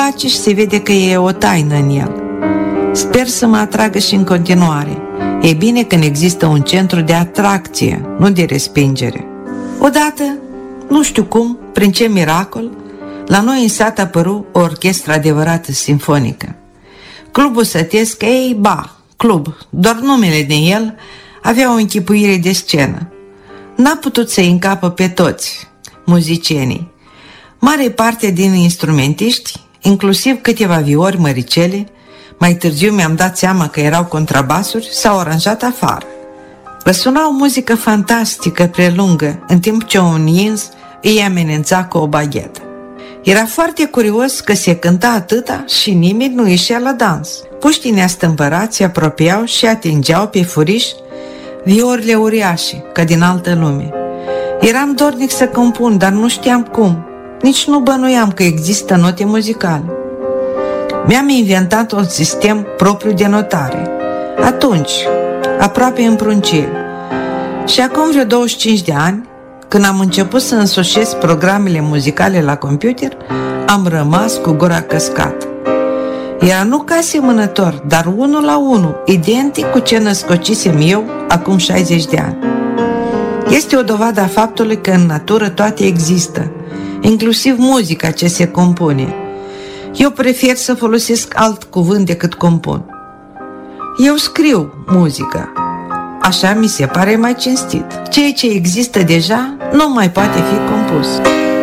place și se vede că e o taină în el. Sper să mă atragă și în continuare. E bine când există un centru de atracție, nu de respingere. Odată, nu știu cum, prin ce miracol, la noi în sat a apărut o orchestră adevărată simfonică. Clubul sătesc, club, doar numele din el avea o închipuire de scenă. N-a putut să-i încapă pe toți muzicienii. Mare parte din instrumentiști, inclusiv câteva viori măricele, mai târziu mi-am dat seama că erau contrabasuri, s-au aranjat afară. Răsuna o muzică fantastică, prelungă, în timp ce un ins îi amenința cu o baghetă. Era foarte curios că se cânta atâta și nimeni nu ieșea la dans. Puștii neastâmpărați se apropiau și atingeau pe furiș viorile uriașe, ca din altă lume. Eram dornic să compun, dar nu știam cum. Nici nu bănuiam că există note muzicale. Mi-am inventat un sistem propriu de notare. Atunci, aproape în pruncire. Și acum vreo 25 de ani, când am început să însușesc programele muzicale la computer, am rămas cu gura căscată. Era nu ca asemănător, dar unul la unul, identic cu ce născocisem eu acum 60 de ani. Este o dovadă a faptului că în natură toate există, inclusiv muzica ce se compune. Eu prefer să folosesc alt cuvânt decât compun. Eu scriu muzică. Așa mi se pare mai cinstit. Ceea ce există deja nu mai poate fi compus.